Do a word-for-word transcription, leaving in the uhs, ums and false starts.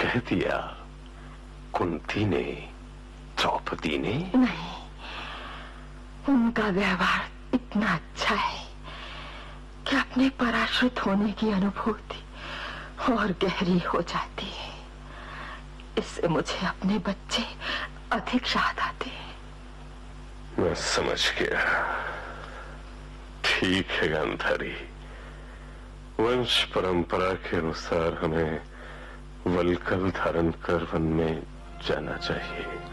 कह दिया कुंती ने, द्रौपदी ने? नहीं, उनका व्यवहार इतना अच्छा है कि अपने पराश्रित होने की अनुभूति और गहरी हो जाती है। इससे मुझे अपने बच्चे अधिक याद आते हैं। मैं समझ गया। ठीक है गांधारी, वंश परंपरा के अनुसार हमें वल्कल धारण कर वन में जाना चाहिए।